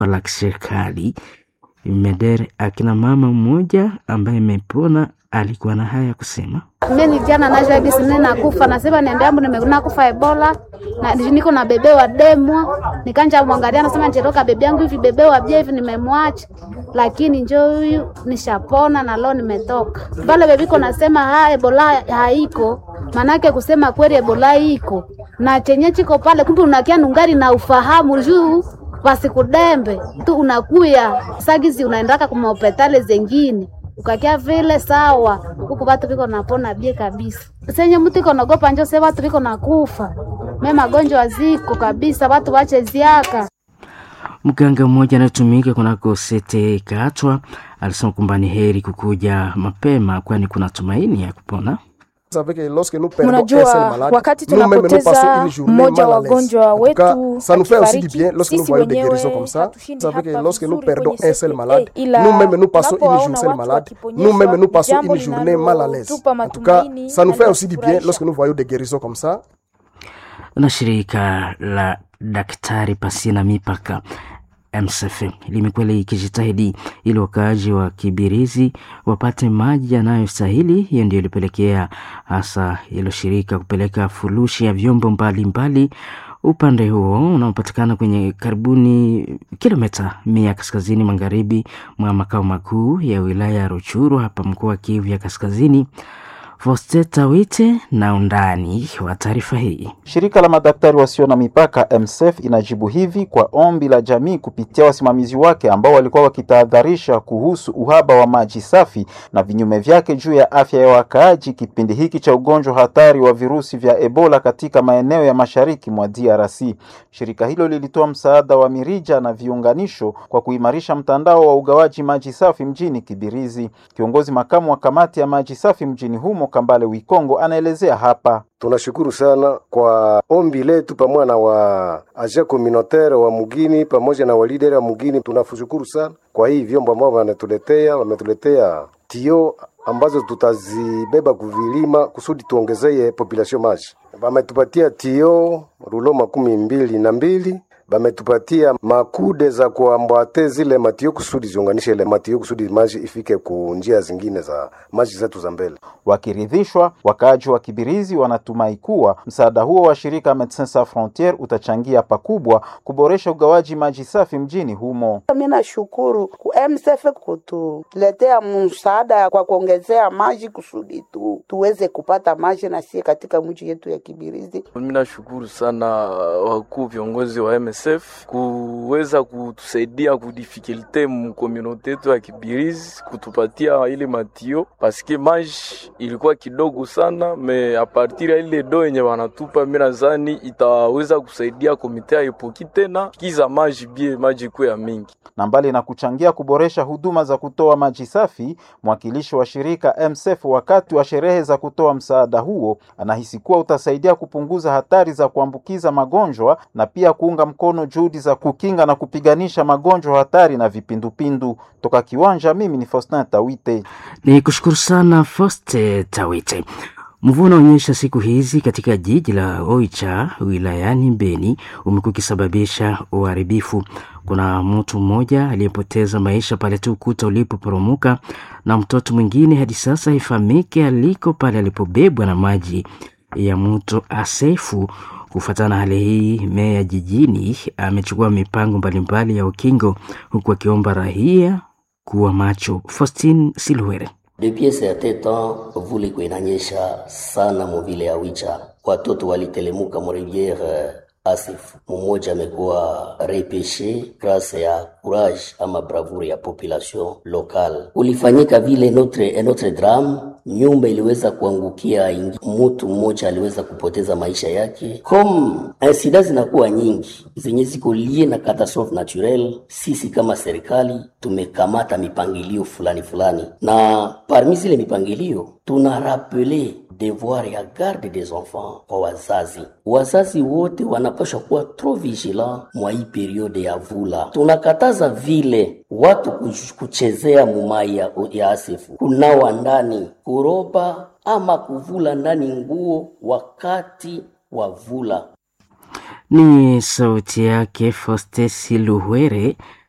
la serikali. Medere akina mama mmoja ambaye amepona alikuwa na haya kusema. Mimi jana najua hivi nina kufa, nasema niende yangu nimekufa Ebola na niko na bebe wa demwa, nikanja muangalia nasema njeroka bebe yangu hivi bebe wa bia hivi nimemwacha, lakini njoo huyu nishapona na leo nimetoka. Pale bebiko nasema Ebola haiko, manake kusema kweli Ebola iko. Na chenye chiko pale kumbe unakia nungari na ufahamu juu wasikudembe tu unakuya sagizi unaendaka kwa hospitali zingine ukakia vile sawa huko watu biko napona bie kabisa. Senye mtu iko naogopa njoo sema watu biko nakufa. Mimi magonjwa ziko kabisa watu wache ziaka. Mganga mmoja anatumika kunako sete Katwa alisema kwamba ni heri kukuja mapema kwani kuna tumaini ya kupona. Mnajua wakati tunapoteza mmoja wa wagonjwa wetu akifariki, sisi wenyewe hatushindi hapa vizuri kwenye sete, ila tunapowaona watu wakiponyeshwa jambo linalotupa matumaini. Na shirika la Daktari Pasina Mipaka MSF limekuwa likijitahidi ili wakaaji wa Kibirizi wapate maji yanayostahili. Hiyo ndio ilipelekea hasa hilo shirika kupeleka furushi ya vyombo mbalimbali upande huo unaopatikana kwenye karibuni kilomita 100 kaskazini magharibi mwa makao makuu ya wilaya ya Ruchuru hapa mkoa wa Kivu ya Kaskazini. Fosteta Wite na undani wa taarifa hii. Shirika la madaktari wasio na mipaka MSF inajibu hivi kwa ombi la jamii kupitia wasimamizi wake ambao walikuwa wakitahadharisha kuhusu uhaba wa maji safi na vinyume vyake juu ya afya ya wakaaji kipindi hiki cha ugonjwa hatari wa virusi vya Ebola katika maeneo ya mashariki mwa DRC. Shirika hilo lilitoa msaada wa mirija na viunganisho kwa kuimarisha mtandao wa ugawaji maji safi mjini Kibirizi. Kiongozi makamu wa kamati ya maji safi mjini humo Kambale Wikongo anaelezea hapa. Tunashukuru sana kwa ombi letu pamoja na wa agent communautaire wa mugini pamoja na walideri wa mugini. Tunashukuru sana kwa hii vyombo ambao wametuletea tio ambazo tutazibeba kuvilima kusudi tuongezee population maji. Wametupatia tio rulo 12 bametupatia makude za kuambate zile matio kusudi ziunganishe ile matio kusudi maji ifike ku njia zingine za maji zetu za mbele. Wakiridhishwa, wakaaji wa Kibirizi wanatumai kuwa msaada huo wa shirika Medecins Sans Frontieres utachangia pakubwa kuboresha ugawaji maji safi mjini humo. Mimi nashukuru ku MSF kutuletea msaada kwa kuongezea maji kusudi tuweze kupata maji na sie katika mji yetu ya Kibirizi. Mimi nashukuru sana wakuu viongozi wa MSF kuweza kutusaidia kudifikilte mu community yetu ya Kibirizi kutupatia ile matio paske maji ilikuwa kidogo sana me a partir ya ile do yenye wanatupa mimi nadhani itaweza kusaidia komite ya epoki tena kiza maji kwa ya mingi. Na mbali na kuchangia kuboresha huduma za kutoa maji safi, mwakilishi wa shirika MSF wakati wa sherehe za kutoa msaada huo anahisi kuwa utasaidia kupunguza hatari za kuambukiza magonjwa na pia kuunga mkono juhudi za kukinga na kupiganisha magonjwa hatari na vipindupindu. Toka Kiwanja, mimi ni Faustin Tawite. Ni kushukuru sana Faustin Tawite. Mvua unaonyesha siku hizi katika jiji la Oicha wilayani Beni umekuwa ukisababisha uharibifu. Kuna mtu mmoja aliyepoteza maisha pale tu ukuta ulipoporomoka na mtoto mwingine hadi sasa ifahamike aliko pale alipobebwa na maji ya mto Asefu. Kufuatana hali hii, meya jijini amechukua mipango mbalimbali ya ukingo huku akiomba raia kuwa macho. Faustin Silwere. Depuis certain temps, vule kwa inanyesha sana mvile ya Oicha. Watoto walitelemuka mu rivière Asefu. Mmoja amekuwa repêché grâce ya courage ama bravoure ya population locale. Ulifanyika vile notre drame, nyumba iliweza kuangukia, mtu mmoja aliweza kupoteza maisha yake. Comme incidents zinakuwa nyingi zenye ziko lié na catastrophe naturelle, sisi kama serikali tumekamata mipangilio fulani na parmi zile mipangilio tuna rappeler devoir ya garde des enfants kwa wazazi. Wazazi wote wanapaswa kuwa trop vigilant mwa hii periode ya vula. Tunakataza vile watu kuchezea mumai ya Asefu, kunawa ndani, kuroba ama kuvula ndani nguo wakati wa vula. Ni sauti yake Faustin Silwere